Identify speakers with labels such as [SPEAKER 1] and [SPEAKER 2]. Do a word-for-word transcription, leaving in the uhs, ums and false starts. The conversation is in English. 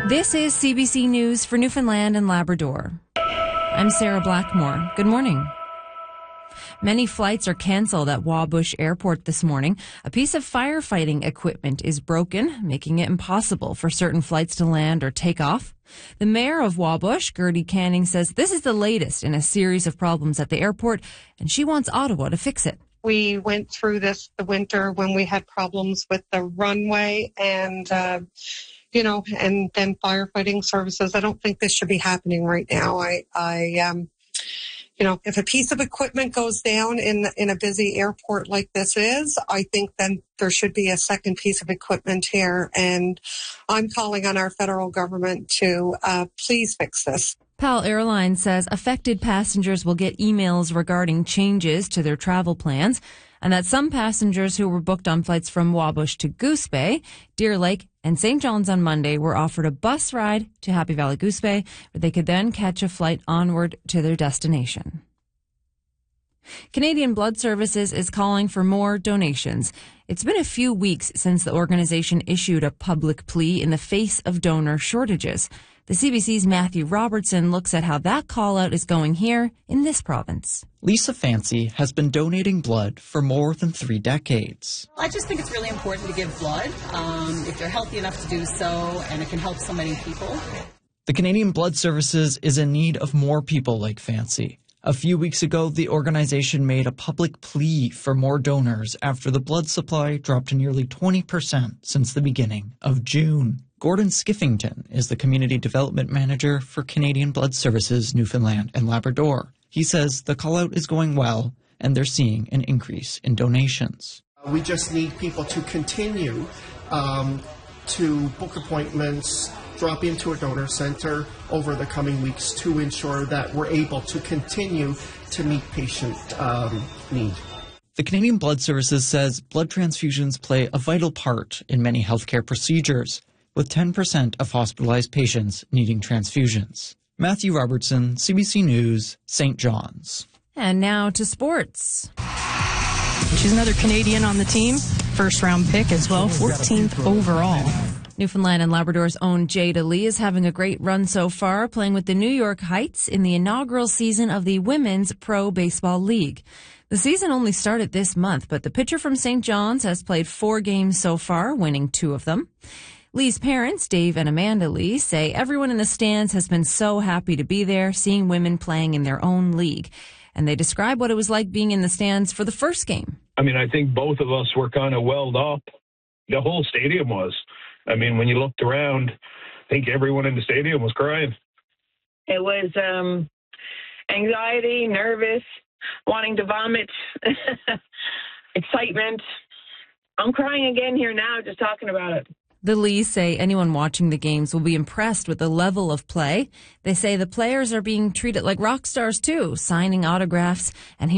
[SPEAKER 1] This is C B C News for Newfoundland and Labrador. I'm Sarah Blackmore. Good morning. Many flights are canceled at Wabush Airport this morning. A piece of firefighting equipment is broken, making it impossible for certain flights to land or take off. The mayor of Wabush, Gertie Canning, says this is the latest in a series of problems at the airport, and she wants Ottawa to fix it.
[SPEAKER 2] We went through this the winter when we had problems with the runway and, uh, you know, and then firefighting services. I don't think this should be happening right now. I, I, um, you know, if a piece of equipment goes down in in a busy airport like this is, I think then there should be a second piece of equipment here. And I'm calling on our federal government to uh, please fix this.
[SPEAKER 1] PAL Airlines says affected passengers will get emails regarding changes to their travel plans, and that some passengers who were booked on flights from Wabush to Goose Bay, Deer Lake, and Saint John's on Monday were offered a bus ride to Happy Valley Goose Bay, where they could then catch a flight onward to their destination. Canadian Blood Services is calling for more donations. It's been a few weeks since the organization issued a public plea in the face of donor shortages. The C B C's Matthew Robertson looks at how that call-out is going here in this province.
[SPEAKER 3] Lisa Fancy has been donating blood for more than three decades.
[SPEAKER 4] I just think it's really important to give blood um, if you're healthy enough to do so, and it can help so many people.
[SPEAKER 3] The Canadian Blood Services is in need of more people like Fancy. A few weeks ago, the organization made a public plea for more donors after the blood supply dropped nearly twenty percent since the beginning of June. Gordon Skiffington is the Community Development Manager for Canadian Blood Services Newfoundland and Labrador. He says the call-out is going well and they're seeing an increase in donations.
[SPEAKER 5] We just need people to continue um, to book appointments, drop into a donor center over the coming weeks to ensure that we're able to continue to meet patient um, need.
[SPEAKER 3] The Canadian Blood Services says blood transfusions play a vital part in many healthcare procedures, with ten percent of hospitalized patients needing transfusions. Matthew Robertson, C B C News, Saint John's.
[SPEAKER 1] And now to sports.
[SPEAKER 6] She's another Canadian on the team. First round pick as well, fourteenth overall.
[SPEAKER 1] Newfoundland and Labrador's own Jada Lee is having a great run so far, playing with the New York Heights in the inaugural season of the Women's Pro Baseball League. The season only started this month, but the pitcher from Saint John's has played four games so far, winning two of them. Lee's parents, Dave and Amanda Lee, say everyone in the stands has been so happy to be there, seeing women playing in their own league. And they describe what it was like being in the stands for the first game.
[SPEAKER 7] I mean, I think both of us were kind of welled up. The whole stadium was. I mean, when you looked around, I think everyone in the stadium was crying.
[SPEAKER 8] It was um, anxiety, nervous, wanting to vomit, excitement. I'm crying again here now just talking about it.
[SPEAKER 1] The Lees say anyone watching the games will be impressed with the level of play. They say the players are being treated like rock stars too, signing autographs and